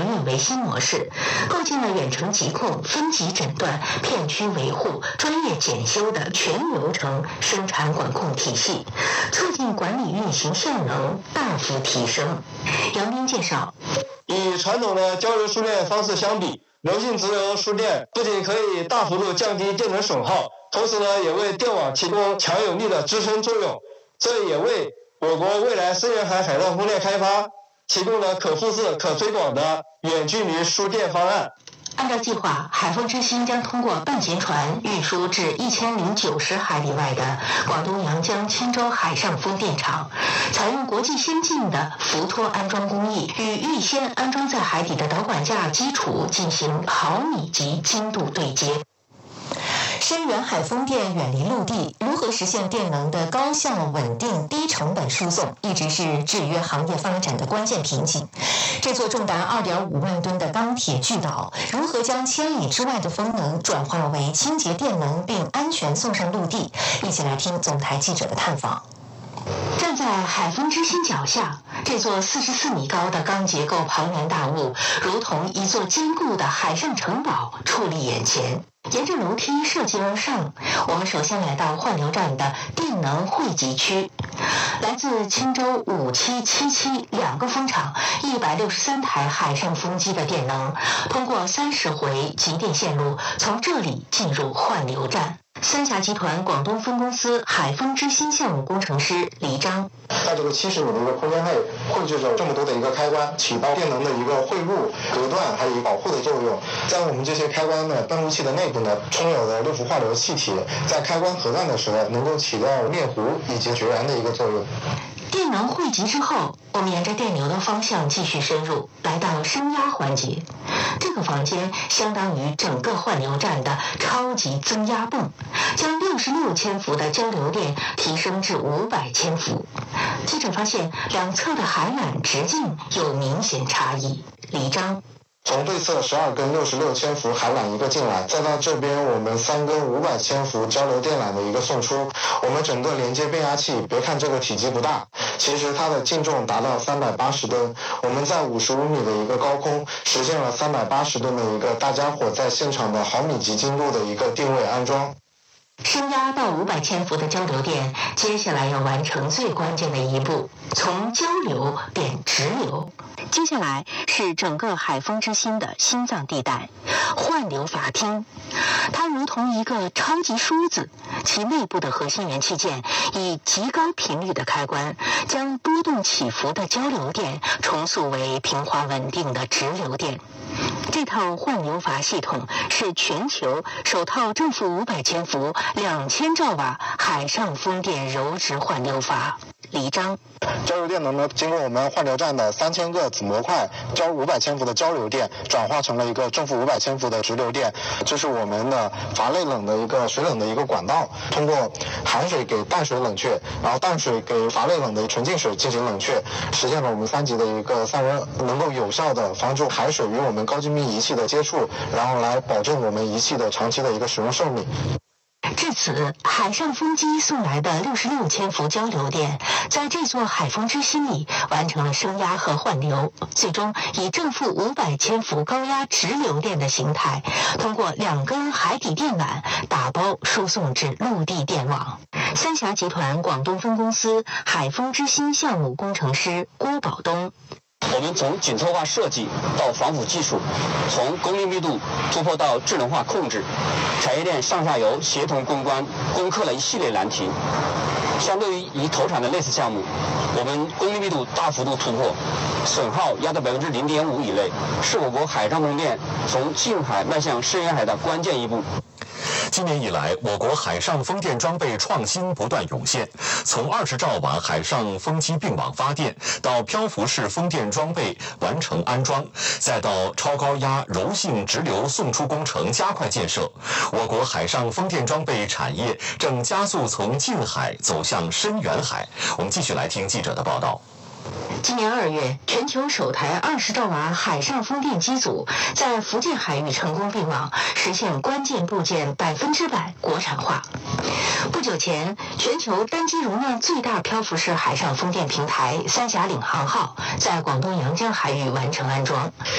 航运维新模式，构建了远程疾控、分级诊断、片区维护、专业检修的全流程生产管控体系，促进管理运行效能大幅提升。杨斌介绍， 与传统的交流输电方式相比，柔性直流输电不仅可以大幅度降低电能损耗，同时也为电网提供强有力的支撑作用。这也为我国未来深远海海上风电开发提供了可复制、可推广的远距离输电方案。 按照计划，海风之星将通过半潜船运输至1090海里外的广东阳江钦州海上风电场，采用国际先进的浮托安装工艺，与预先安装在海底的导管架基础进行毫米级精度对接。深远海风电远离陆地，如何实现电能的高效、稳定、低成本输送，一直是制约行业发展的关键瓶颈。这座重达2.5万吨的钢铁巨岛，如何将千里之外的风能转化为清洁电能，并安全送上陆地？一起来听总台记者的探访。站在海风之星脚下，这座44米高的钢结构庞然大物，如同一座坚固的海上城堡矗立眼前。沿着楼梯涉级而上，我们首先来到换流站的电能汇集区。来自钦州5777两个风场163台海上风机的电能，通过30回集电线路，从这里进入换流站。三峡集团广东分公司海风之星项目工程师李章， 在这个70米的一个空间内，汇聚着这么多的一个开关，起到电能的一个汇入、隔断还有保护的作用。在我们这些开关的登陆器的内部呢，充有的6伏化流气体，在开关核断的时候，能够起到灭弧以及绝缘的一个作用。 电能汇集之后，我们沿着电流的方向继续深入，来到升压环节。这个房间相当于整个换流站的超级增压泵，将66千伏的交流电提升至500千伏。记者发现，两侧的海缆直径有明显差异。李章， 从对侧12根66千伏海缆一个进来，再到这边我们3根500千伏交流电缆的一个送出。我们整个连接变压器，别看这个体积不大，其实它的净重达到380吨。我们在55米的一个高空实现了380吨的一个大家伙在现场的毫米级精度的一个定位安装。 升压到500千伏的交流电，接下来要完成最关键的一步，从交流变直流。接下来是整个海风之星的心脏地带——换流阀厅。它如同一个超级梳子，其内部的核心元器件以极高频率的开关，将波动起伏的交流电重塑为平滑稳定的直流电。这套换流阀系统是全球首套正负500千伏、2000兆瓦海上风电柔直换流阀。李章， 交流电能呢，经过我们换流站的3000个子模块，交500千伏的交流电转化成了一个正负500千伏的直流电。这是我们的阀内冷的一个水冷的一个管道，通过海水给淡水冷却，然后淡水给阀内冷的纯净水进行冷却，实现了我们3级的一个散热，能够有效的防止海水与我们高精密仪器的接触，然后来保证我们仪器的长期的一个使用寿命。 至此，海上风机送来的66千伏交流电，在这座海风之星里完成了升压和换流，最终以正负500千伏高压直流电的形态，通过2根海底电缆打包输送至陆地电网。三峡集团广东分公司海风之星项目工程师郭宝东， 我们从紧凑化设计到防腐技术，从功率密度突破到智能化控制，产业链上下游协同攻关，攻克了一系列难题。相对于已投产的类似项目，我们功率密度大幅度突破，损耗压到0.5%以内，是我国海上风电从近海迈向深远海的关键一步。 今年以来，我国海上风电装备创新不断涌现，从20兆瓦海上风机并网发电，到漂浮式风电装备完成安装，再到超高压柔性直流送出工程加快建设，我国海上风电装备产业正加速从近海走向深远海。我们继续来听记者的报道。 今年2月，全球首台20兆瓦海上风电机组在福建海域成功并网，实现关键部件100%国产化。不久前，全球单机容量最大漂浮式海上风电平台三峡领航号在广东阳江海域完成安装。